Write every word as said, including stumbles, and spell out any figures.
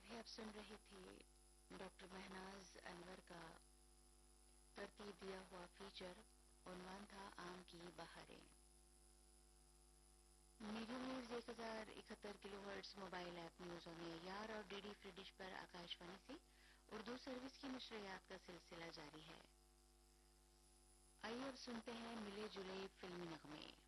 अभी आप सुन रहे थे डॉक्टर महनाज अनवर का तरतीब दिया हुआ फीचर। उन्वान था आम की बहारें। मीडियम न्यूज एक हजार इकहत्तर kilo hertz mobile app news on AR और डीडी फ्री डिश पर आकाशवाणी से उर्दू सर्विस की नशरियात का सिलसिला जारी है। आइए अब सुनते हैं मिले जुले फिल्मी नगमे।